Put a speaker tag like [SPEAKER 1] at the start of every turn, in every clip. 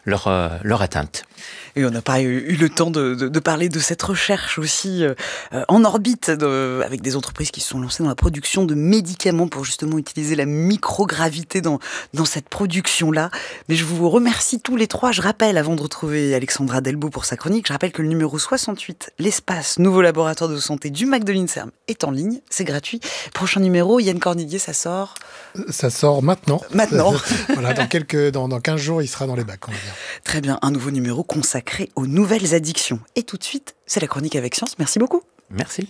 [SPEAKER 1] leur atteinte.
[SPEAKER 2] Et on n'a pas eu le temps de parler de cette recherche aussi en orbite avec des entreprises qui se sont lancées dans la production de médicaments pour justement utiliser la microgravité dans cette production-là. Mais je vous remercie tous les trois. Je rappelle, avant de retrouver Alexandra Delbo pour sa chronique, je rappelle que le numéro 68, l'espace nouveau laboratoire de santé du MAC de l'INSERM, est en ligne. C'est gratuit. Prochain numéro, Yann Cornillier, ça sort
[SPEAKER 3] maintenant. Voilà, dans 15 jours, il sera dans les bacs, on va dire.
[SPEAKER 2] Très bien, un nouveau numéro consacré aux nouvelles addictions. Et tout de suite, c'est la chronique avec Science. Merci beaucoup.
[SPEAKER 1] Merci.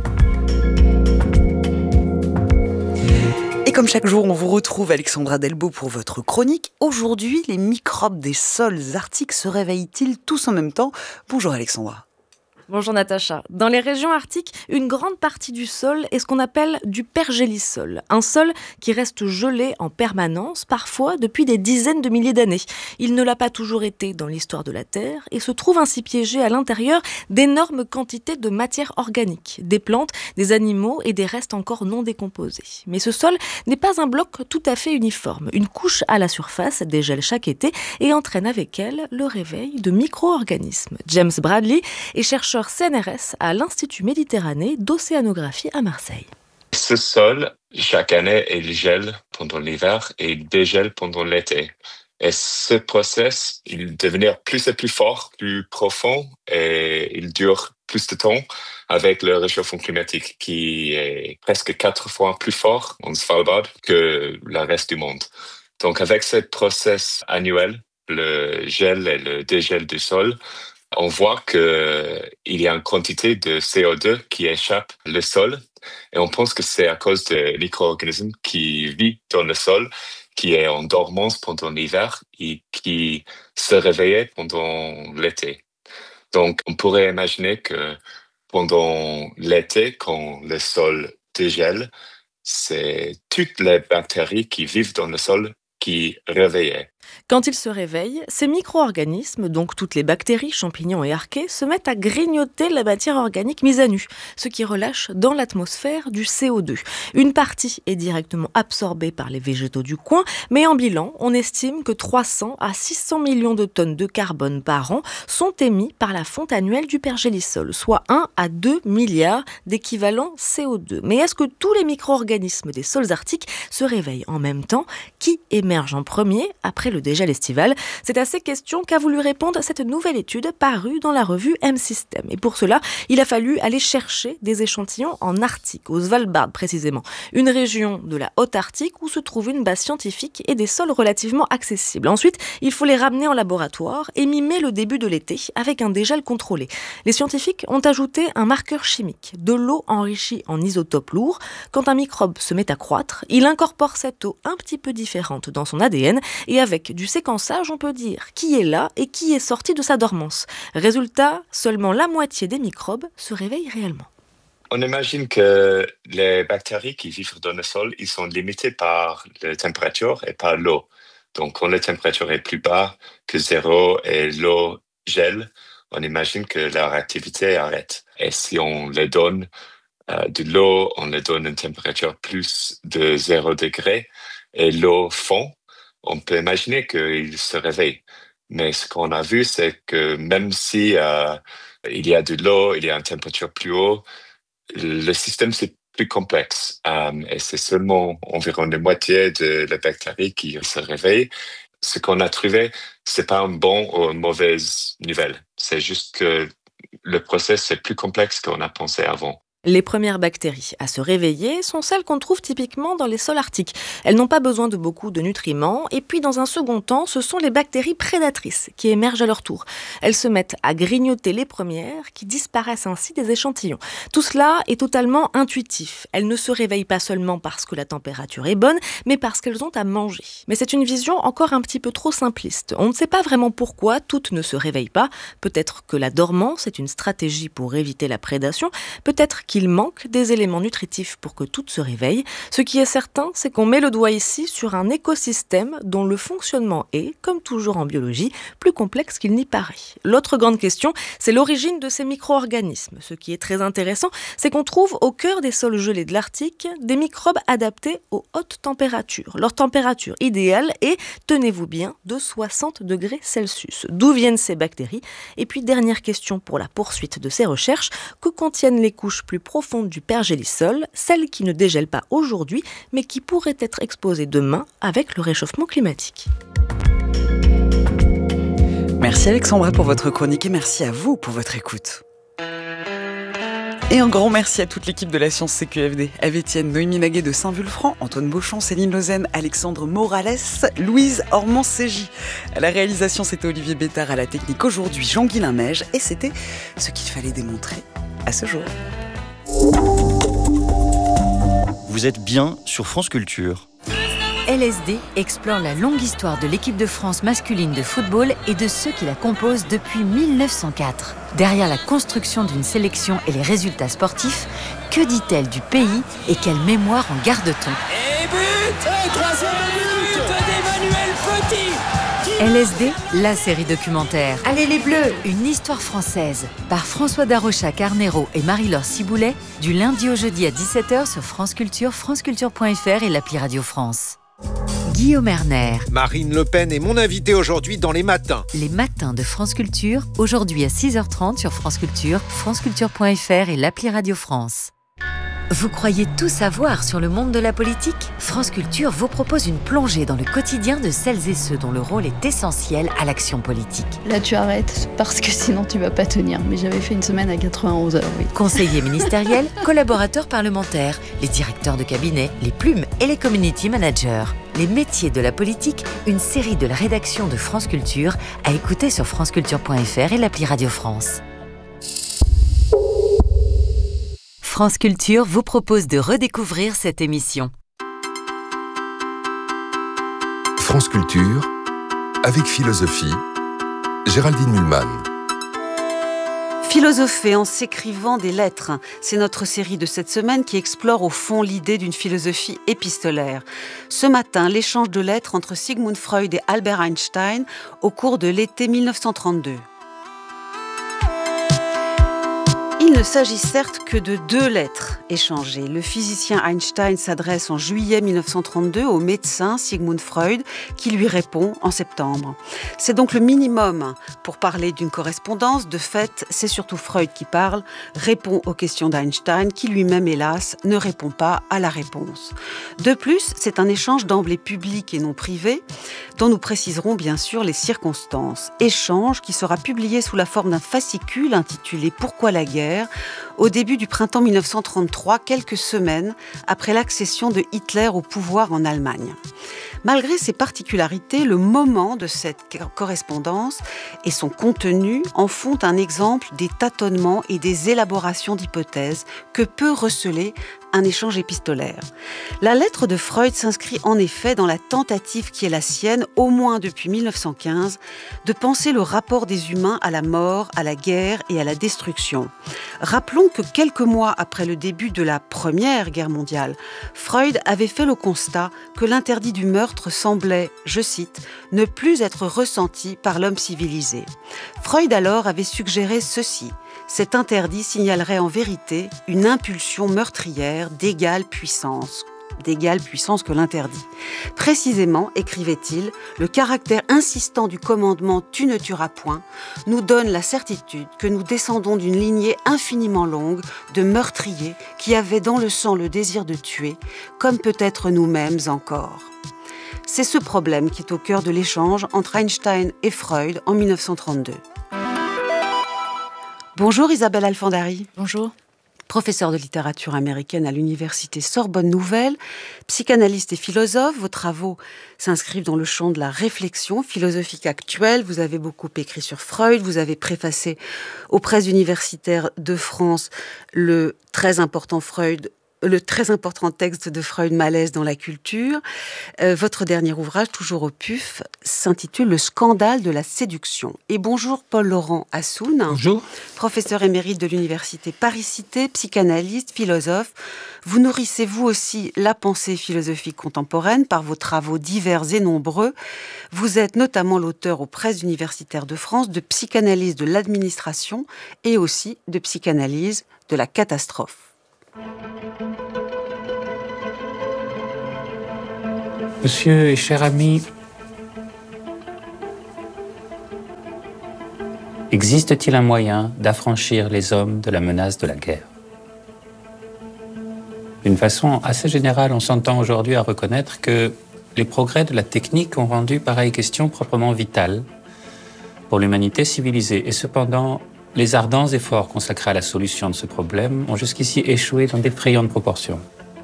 [SPEAKER 2] Et comme chaque jour, on vous retrouve Alexandra Delbo pour votre chronique. Aujourd'hui, les microbes des sols arctiques se réveillent-ils tous en même temps ? Bonjour Alexandra.
[SPEAKER 4] Bonjour Natacha. Dans les régions arctiques, une grande partie du sol est ce qu'on appelle du pergélisol. Un sol qui reste gelé en permanence, parfois depuis des dizaines de milliers d'années. Il ne l'a pas toujours été dans l'histoire de la Terre et se trouve ainsi piégé à l'intérieur d'énormes quantités de matière organique, des plantes, des animaux et des restes encore non décomposés. Mais ce sol n'est pas un bloc tout à fait uniforme. Une couche à la surface dégèle chaque été et entraîne avec elle le réveil de micro-organismes. James Bradley est chercheur CNRS à l'Institut Méditerranée d'Océanographie à Marseille.
[SPEAKER 5] Ce sol, chaque année, il gèle pendant l'hiver et il dégèle pendant l'été. Et ce process, il devient plus et plus fort, plus profond et il dure plus de temps avec le réchauffement climatique qui est presque 4 fois plus fort en Svalbard que le reste du monde. Donc avec ce process annuel, le gel et le dégel du sol, on voit qu'il y a une quantité de CO2 qui échappe le sol et on pense que c'est à cause des micro-organismes qui vivent dans le sol, qui est en dormance pendant l'hiver et qui se réveillent pendant l'été. Donc, on pourrait imaginer que pendant l'été, quand le sol dégèle, c'est toutes les bactéries qui vivent dans le sol qui réveillent.
[SPEAKER 4] Quand ils se réveillent, ces micro-organismes, donc toutes les bactéries, champignons et archées, se mettent à grignoter la matière organique mise à nu, ce qui relâche dans l'atmosphère du CO2. Une partie est directement absorbée par les végétaux du coin, mais en bilan, on estime que 300 à 600 millions de tonnes de carbone par an sont émis par la fonte annuelle du pergélisol, soit 1 à 2 milliards d'équivalents CO2. Mais est-ce que tous les micro-organismes des sols arctiques se réveillent en même temps ? Qui émerge en premier après le dégel estival? C'est à ces questions qu'a voulu répondre cette nouvelle étude parue dans la revue M-System. Et pour cela, il a fallu aller chercher des échantillons en Arctique, au Svalbard précisément, une région de la Haute-Arctique où se trouve une base scientifique et des sols relativement accessibles. Ensuite, il faut les ramener en laboratoire et mimer le début de l'été avec un dégel contrôlé. Les scientifiques ont ajouté un marqueur chimique, de l'eau enrichie en isotopes lourds. Quand un microbe se met à croître, il incorpore cette eau un petit peu différente dans son ADN et avec du séquençage, on peut dire qui est là et qui est sorti de sa dormance. Résultat, seulement la moitié des microbes se réveillent réellement.
[SPEAKER 5] On imagine que les bactéries qui vivent dans le sol, ils sont limitées par la température et par l'eau. Donc, quand la température est plus bas que 0 et l'eau gèle, on imagine que leur activité arrête. Et si on les donne de l'eau, on les donne une température plus de 0 degré et l'eau fond, on peut imaginer qu'ils se réveillent. Mais ce qu'on a vu, c'est que même si il y a de l'eau, il y a une température plus haute, le système c'est plus complexe. Et c'est seulement environ la moitié de la bactérie qui se réveille. Ce qu'on a trouvé, c'est pas une bonne ou une mauvaise nouvelle. C'est juste que le process est plus complexe qu'on a pensé avant.
[SPEAKER 4] Les premières bactéries à se réveiller sont celles qu'on trouve typiquement dans les sols arctiques. Elles n'ont pas besoin de beaucoup de nutriments. Et puis, dans un second temps, ce sont les bactéries prédatrices qui émergent à leur tour. Elles se mettent à grignoter les premières qui disparaissent ainsi des échantillons. Tout cela est totalement intuitif. Elles ne se réveillent pas seulement parce que la température est bonne, mais parce qu'elles ont à manger. Mais c'est une vision encore un petit peu trop simpliste. On ne sait pas vraiment pourquoi toutes ne se réveillent pas. Peut-être que la dormance est une stratégie pour éviter la prédation. Peut-être qu'il qu'il manque des éléments nutritifs pour que tout se réveille. Ce qui est certain, c'est qu'on met le doigt ici sur un écosystème dont le fonctionnement est, comme toujours en biologie, plus complexe qu'il n'y paraît. L'autre grande question, c'est l'origine de ces micro-organismes. Ce qui est très intéressant, c'est qu'on trouve au cœur des sols gelés de l'Arctique des microbes adaptés aux hautes températures. Leur température idéale est, tenez-vous bien, de 60 degrés Celsius. D'où viennent ces bactéries ? Et puis, dernière question pour la poursuite de ces recherches, que contiennent les couches plus profondes du pergélisol, celles qui ne dégèlent pas aujourd'hui, mais qui pourraient être exposées demain avec le réchauffement climatique.
[SPEAKER 2] Merci Alexandra pour votre chronique et merci à vous pour votre écoute. Et un grand merci à toute l'équipe de la Science CQFD. Eve Etienne, Noémie Naguet de Saint-Vulfranc, Antoine Beauchamp, Céline Lausanne, Alexandre Morales, Louise Ormand-Ségy. À la réalisation, c'était Olivier Bétard, à la technique aujourd'hui, Jean-Guilain Meige, et c'était ce qu'il fallait démontrer à ce jour.
[SPEAKER 1] Vous êtes bien sur France Culture.
[SPEAKER 6] LSD explore la longue histoire de l'équipe de France masculine de football et de ceux qui la composent depuis 1904. Derrière la construction d'une sélection et les résultats sportifs, que dit-elle du pays et quelle mémoire en garde-t-on ?
[SPEAKER 7] Et but ! Troisième but d'Emmanuel Petit !
[SPEAKER 6] LSD, la série documentaire. Allez les Bleus ! Une histoire française, par François Darocha-Carnero et Marie-Laure Ciboulet, du lundi au jeudi à 17h sur France Culture, franceculture.fr et l'appli Radio France. Guillaume Erner.
[SPEAKER 8] Marine Le Pen est mon invitée aujourd'hui dans Les Matins.
[SPEAKER 6] Les Matins de France Culture, aujourd'hui à 6h30 sur France Culture, franceculture.fr et l'appli Radio France. Vous croyez tout savoir sur le monde de la politique ? France Culture vous propose une plongée dans le quotidien de celles et ceux dont le rôle est essentiel à l'action politique.
[SPEAKER 9] Là, tu arrêtes parce que sinon tu vas pas tenir. Mais j'avais fait une semaine à 91 heures, oui.
[SPEAKER 6] Conseillers ministériels, collaborateurs parlementaires, les directeurs de cabinet, les plumes et les community managers. Les métiers de la politique, une série de la rédaction de France Culture à écouter sur franceculture.fr et l'appli Radio France. France Culture vous propose de redécouvrir cette émission.
[SPEAKER 10] France Culture, avec philosophie, Géraldine Mühlmann.
[SPEAKER 2] Philosopher en s'écrivant des lettres, c'est notre série de cette semaine qui explore au fond l'idée d'une philosophie épistolaire. Ce matin, l'échange de lettres entre Sigmund Freud et Albert Einstein au cours de l'été 1932. Il ne s'agit certes que de 2 lettres échangées. Le physicien Einstein s'adresse en juillet 1932 au médecin Sigmund Freud qui lui répond en septembre. C'est donc le minimum pour parler d'une correspondance. De fait, c'est surtout Freud qui parle, répond aux questions d'Einstein qui lui-même, hélas, ne répond pas à la réponse. De plus, c'est un échange d'emblée public et non privé dont nous préciserons bien sûr les circonstances. Échange qui sera publié sous la forme d'un fascicule intitulé « Pourquoi la guerre ?», au début du printemps 1933, quelques semaines après l'accession de Hitler au pouvoir en Allemagne. Malgré ses particularités, le moment de cette correspondance et son contenu en font un exemple des tâtonnements et des élaborations d'hypothèses que peut receler un échange épistolaire. La lettre de Freud s'inscrit en effet dans la tentative qui est la sienne, au moins depuis 1915, de penser le rapport des humains à la mort, à la guerre et à la destruction. Rappelons que quelques mois après le début de la Première Guerre mondiale, Freud avait fait le constat que l'interdit du meurtre semblait, je cite, ne plus être ressenti par l'homme civilisé. Freud alors avait suggéré ceci: cet interdit signalerait en vérité une impulsion meurtrière d'égale puissance que l'interdit. Précisément, écrivait-il, le caractère insistant du commandement « tu ne tueras point » nous donne la certitude que nous descendons d'une lignée infiniment longue de meurtriers qui avaient dans le sang le désir de tuer, comme peut-être nous-mêmes encore. C'est ce problème qui est au cœur de l'échange entre Einstein et Freud en 1932. Bonjour Isabelle Alfandari.
[SPEAKER 9] Bonjour.
[SPEAKER 2] Professeure de littérature américaine à l'université Sorbonne Nouvelle, psychanalyste et philosophe, vos travaux s'inscrivent dans le champ de la réflexion philosophique actuelle. Vous avez beaucoup écrit sur Freud, vous avez préfacé aux presses universitaires de France le très important Freud le très important texte de Freud, Malaise dans la culture. Votre dernier ouvrage, toujours au PUF, s'intitule « Le scandale de la séduction ». Et bonjour Paul-Laurent Assoun.
[SPEAKER 11] Bonjour.
[SPEAKER 2] Professeur émérite de l'université Paris-Cité, psychanalyste, philosophe. Vous nourrissez vous aussi la pensée philosophique contemporaine par vos travaux divers et nombreux. Vous êtes notamment l'auteur aux presses universitaires de France de psychanalyse de l'administration et aussi de psychanalyse de la catastrophe.
[SPEAKER 11] Monsieur et cher ami, existe-t-il un moyen d'affranchir les hommes de la menace de la guerre ? D'une façon assez générale, on s'entend aujourd'hui à reconnaître que les progrès de la technique ont rendu pareille question proprement vitale pour l'humanité civilisée. Et cependant, les ardents efforts consacrés à la solution de ce problème ont jusqu'ici échoué dans d'effrayantes proportions.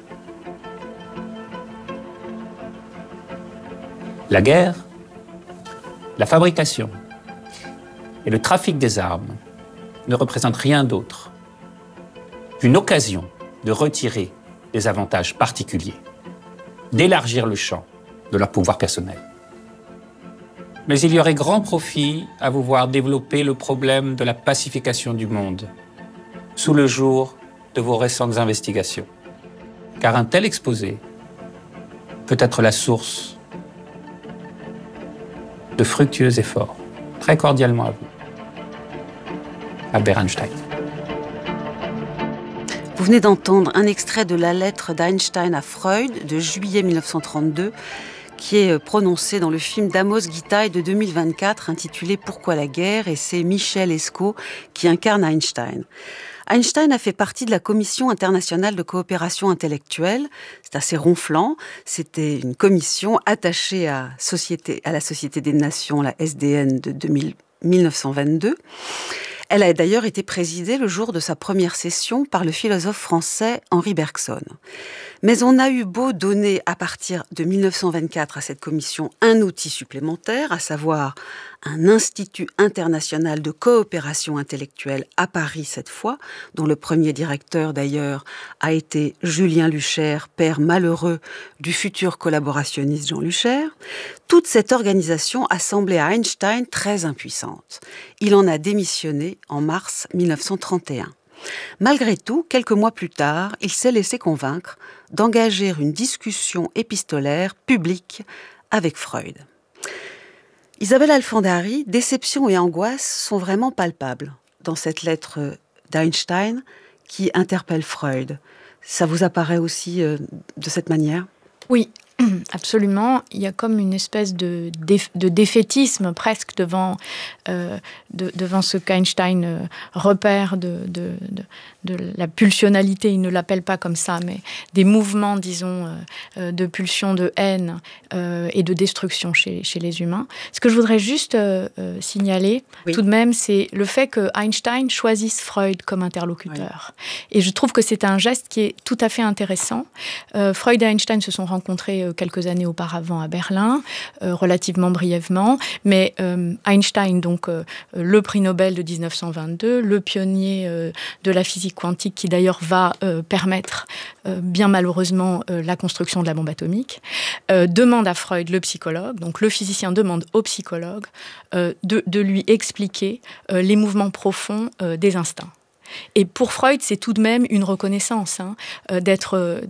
[SPEAKER 11] La guerre, la fabrication et le trafic des armes ne représentent rien d'autre qu'une occasion de retirer des avantages particuliers, d'élargir le champ de leur pouvoir personnel. Mais il y aurait grand profit à vous voir développer le problème de la pacification du monde sous le jour de vos récentes investigations. Car un tel exposé peut être la source de fructueux efforts. Très cordialement à vous. Albert Einstein.
[SPEAKER 2] Vous venez d'entendre un extrait de la lettre d'Einstein à Freud de juillet 1932 qui est prononcé dans le film d'Amos Gitaï de 2024 intitulé « Pourquoi la guerre ?» et c'est Michel Escaut qui incarne Einstein. Einstein a fait partie de la Commission internationale de coopération intellectuelle. C'est assez ronflant. C'était une commission attachée à la Société des Nations, la SDN de 1922. Elle a d'ailleurs été présidée le jour de sa première session par le philosophe français Henri Bergson. Mais on a eu beau donner à partir de 1924 à cette commission un outil supplémentaire, à savoir un institut international de coopération intellectuelle à Paris cette fois, dont le premier directeur d'ailleurs a été Julien Luchaire, père malheureux du futur collaborationniste Jean Luchaire. Toute cette organisation a semblé à Einstein très impuissante. Il en a démissionné en mars 1931. Malgré tout, quelques mois plus tard, il s'est laissé convaincre d'engager une discussion épistolaire publique avec Freud. Isabelle Alfandari, déception et angoisse sont vraiment palpables dans cette lettre d'Einstein qui interpelle Freud. Ça vous apparaît aussi de cette manière ?
[SPEAKER 12] Oui, absolument. Il y a comme une espèce de défaitisme presque devant ce qu'Einstein repère de la pulsionalité, il ne l'appelle pas comme ça, mais des mouvements, disons, de pulsion, de haine et de destruction chez les humains. Ce que je voudrais juste signaler, tout de même, c'est le fait que Einstein choisisse Freud comme interlocuteur. Oui. Et je trouve que c'est un geste qui est tout à fait intéressant. Freud et Einstein se sont rencontrés quelques années auparavant à Berlin, relativement brièvement, mais Einstein, donc le prix Nobel de 1922, le pionnier de la physique quantique qui d'ailleurs va permettre, bien malheureusement, la construction de la bombe atomique, demande à Freud, le psychologue, donc le physicien demande au psychologue de lui expliquer les mouvements profonds des instincts. Et pour Freud, c'est tout de même une reconnaissance d'être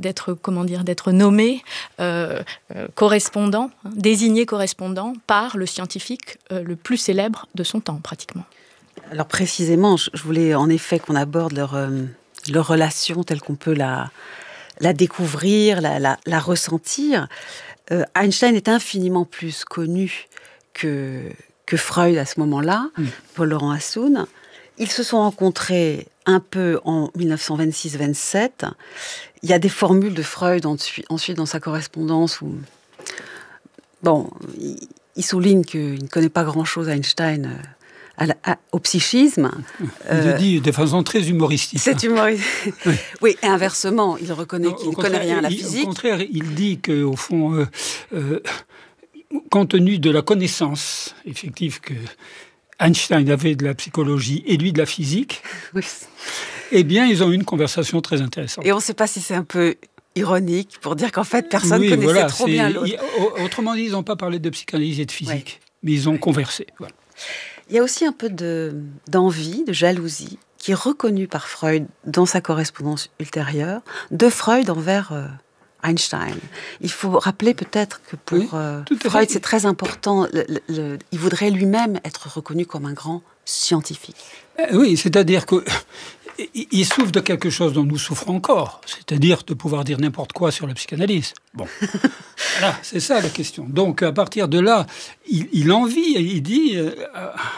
[SPEAKER 12] nommé correspondant, désigné correspondant par le scientifique le plus célèbre de son temps, pratiquement.
[SPEAKER 2] Alors précisément, je voulais en effet qu'on aborde leur relation telle qu'on peut la découvrir, la ressentir. Einstein est infiniment plus connu que Freud à ce moment-là, Paul-Laurent Assoun. Ils se sont rencontrés un peu en 1926-27. Il y a des formules de Freud ensuite dans sa correspondance où, il souligne qu'il ne connaît pas grand-chose à Einstein au psychisme.
[SPEAKER 13] Il le dit de façon très humoristique.
[SPEAKER 2] C'est humoristique. Oui, et inversement, il reconnaît qu'il ne connaît rien à la physique.
[SPEAKER 13] Au contraire, il dit qu'au fond, compte tenu de la connaissance effective que Einstein avait de la psychologie et lui de la physique, eh bien, ils ont eu une conversation très intéressante.
[SPEAKER 2] Et on ne sait pas si c'est un peu ironique pour dire qu'en fait, personne ne connaissait trop bien l'autre.
[SPEAKER 13] Autrement dit, ils n'ont pas parlé de psychanalyse et de physique, mais ils ont conversé. Voilà.
[SPEAKER 2] Il y a aussi un peu d'envie, de jalousie, qui est reconnue par Freud dans sa correspondance ultérieure, de Freud envers Einstein. Il faut rappeler peut-être que pour Freud, c'est très important. Il voudrait lui-même être reconnu comme un grand scientifique.
[SPEAKER 13] Oui, c'est-à-dire qu'il souffre de quelque chose dont nous souffrons encore, c'est-à-dire de pouvoir dire n'importe quoi sur la psychanalyse. Bon, voilà, c'est ça la question. Donc, à partir de là, il envie, il dit